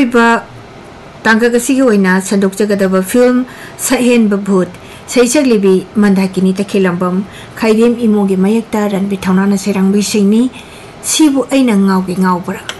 अरोइबा तांगगसी ओइना संदोकजगदब film सहेन भूत सैसगलिबी मंदाकिनी तखेलंबम खाइदेम इमोगे मयक्ता रणबीर थौनाना सेरंगबी सिंगनी सिबु अइना गावगे गावबरा